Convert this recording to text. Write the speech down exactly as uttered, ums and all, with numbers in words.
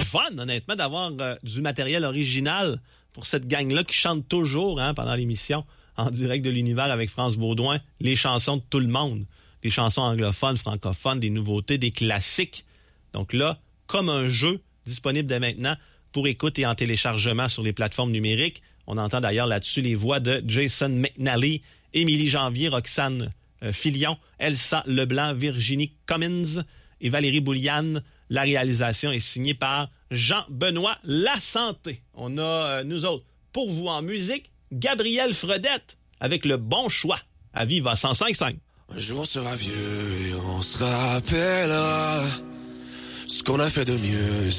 fun, honnêtement, d'avoir euh, du matériel original pour cette gang-là qui chante toujours hein, pendant l'émission en direct de l'univers avec France Baudouin, les chansons de tout le monde. Des chansons anglophones, francophones, des nouveautés, des classiques. Donc là, comme un jeu disponible dès maintenant pour écoute et en téléchargement sur les plateformes numériques. On entend d'ailleurs là-dessus les voix de Jason McNally, Émilie Janvier, Roxane euh, Filion, Elsa Leblanc, Virginie Cummins et Valérie Bouliane. La réalisation est signée par Jean-Benoît Lasanté. On a, euh, nous autres, pour vous en musique, Gabriel Fredette avec le bon choix à Viva cent cinq cinq. Un jour on sera vieux et on se rappellera ce qu'on a fait de mieux.